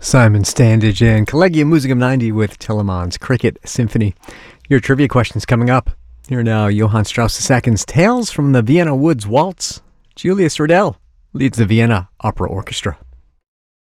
Simon Standage and Collegium Musicum 90 with Telemann's Cricket Symphony. Your trivia questions coming up. Here now, Johann Strauss II's Tales from the Vienna Woods Waltz. Julius Riddell leads the Vienna Opera Orchestra.